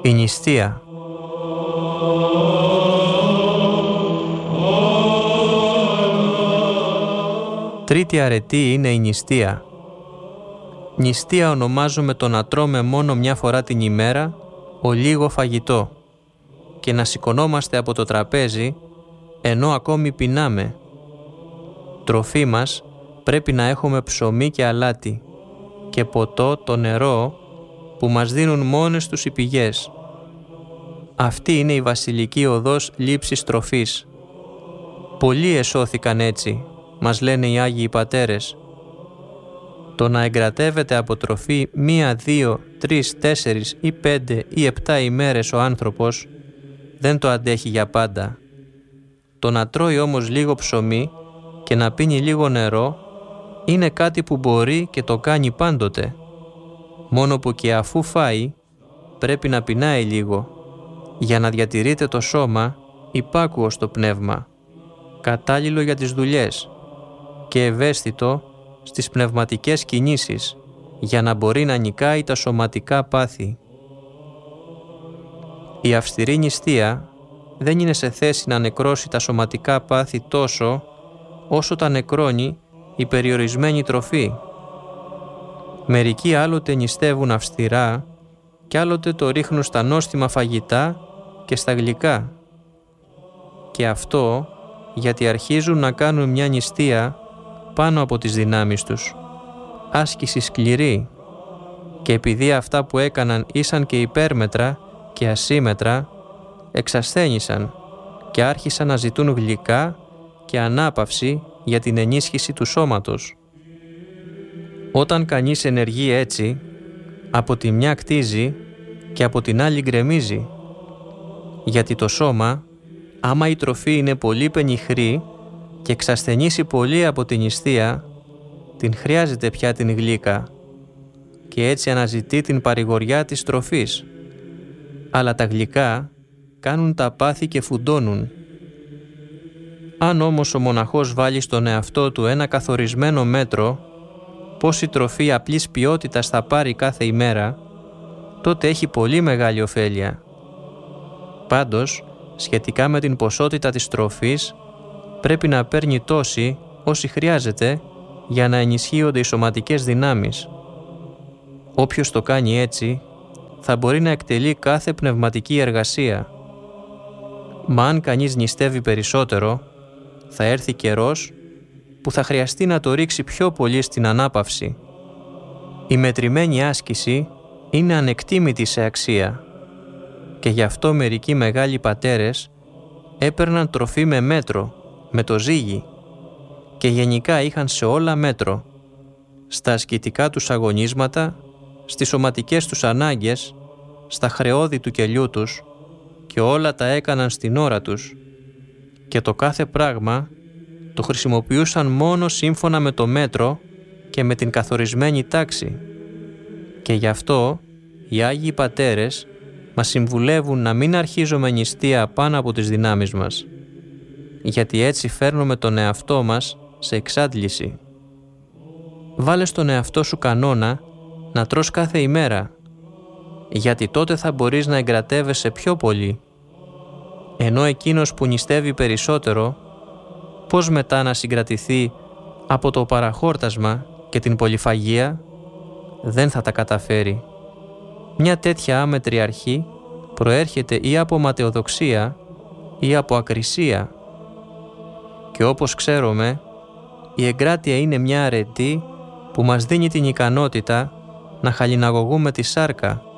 Η νηστεία. Τρίτη αρετή είναι η νηστεία. Νηστεία ονομάζουμε το να τρώμε μόνο μια φορά την ημέρα ολίγο φαγητό και να σηκωνόμαστε από το τραπέζι ενώ ακόμη πεινάμε. Τροφή μας πρέπει να έχουμε ψωμί και αλάτι και ποτό το νερό που μας δίνουν μόνες τους οι πηγές. Αυτή είναι η βασιλική οδός λήψης τροφής. Πολλοί εσώθηκαν έτσι, μας λένε οι Άγιοι Πατέρες. Το να εγκρατεύεται από τροφή 1, 2, 3, 4 ή 5 ή 7 ημέρες ο άνθρωπος δεν το αντέχει για πάντα. Το να τρώει όμως λίγο ψωμί και να πίνει λίγο νερό είναι κάτι που μπορεί και το κάνει πάντοτε. Μόνο που και αφού φάει πρέπει να πεινάει λίγο για να διατηρείται το σώμα υπάκουο στο πνεύμα, κατάλληλο για τις δουλειές και ευαίσθητο στις πνευματικές κινήσεις για να μπορεί να νικάει τα σωματικά πάθη. Η αυστηρή νηστεία δεν είναι σε θέση να νεκρώσει τα σωματικά πάθη τόσο όσο τα νεκρώνει η περιορισμένη τροφή. Μερικοί άλλοτε νηστεύουν αυστηρά και άλλοτε το ρίχνουν στα νόστιμα φαγητά και στα γλυκά. Και αυτό γιατί αρχίζουν να κάνουν μια νηστεία πάνω από τις δυνάμεις τους, άσκηση σκληρή, και επειδή αυτά που έκαναν ήσαν και υπέρμετρα και ασύμετρα, εξασθένησαν και άρχισαν να ζητούν γλυκά και ανάπαυση για την ενίσχυση του σώματος. Όταν κανείς ενεργεί έτσι, από τη μια κτίζει και από την άλλη γκρεμίζει, γιατί το σώμα, άμα η τροφή είναι πολύ πενιχρή και εξασθενήσει πολύ από την νηστεία, την χρειάζεται πια την γλύκα και έτσι αναζητεί την παρηγοριά της τροφής. Αλλά τα γλυκά κάνουν τα πάθη και φουντώνουν. Αν όμως ο μοναχός βάλει στον εαυτό του ένα καθορισμένο μέτρο πόση τροφή απλής ποιότητας θα πάρει κάθε ημέρα, τότε έχει πολύ μεγάλη ωφέλεια. Πάντως, σχετικά με την ποσότητα της τροφής, πρέπει να παίρνει τόση όση χρειάζεται για να ενισχύονται οι σωματικές δυνάμεις. Όποιος το κάνει έτσι, θα μπορεί να εκτελεί κάθε πνευματική εργασία. Μα αν κανείς νηστεύει περισσότερο, θα έρθει καιρός που θα χρειαστεί να το ρίξει πιο πολύ στην ανάπαυση. Η μετρημένη άσκηση είναι ανεκτήμητη σε αξία και γι' αυτό μερικοί μεγάλοι πατέρες έπαιρναν τροφή με μέτρο, με το ζύγι, και γενικά είχαν σε όλα μέτρο, στα ασκητικά τους αγωνίσματα, στις σωματικές τους ανάγκες, στα χρεώδη του κελιού τους, και όλα τα έκαναν στην ώρα τους και το κάθε πράγμα το χρησιμοποιούσαν μόνο σύμφωνα με το μέτρο και με την καθορισμένη τάξη. Και γι' αυτό οι Άγιοι Πατέρες μας συμβουλεύουν να μην αρχίζουμε νηστεία πάνω από τις δυνάμεις μας, γιατί έτσι φέρνουμε τον εαυτό μας σε εξάντληση. Βάλε στον εαυτό σου κανόνα να τρως κάθε ημέρα, γιατί τότε θα μπορείς να εγκρατεύεσαι πιο πολύ. Ενώ εκείνος που νηστεύει περισσότερο, πώς μετά να συγκρατηθεί από το παραχόρτασμα και την πολυφαγία, δεν θα τα καταφέρει. Μια τέτοια άμετρη αρχή προέρχεται ή από ματαιοδοξία ή από ακρισία. Και όπως ξέρουμε, η εγκράτεια είναι μια αρετή που μας δίνει την ικανότητα να χαλιναγωγούμε τη σάρκα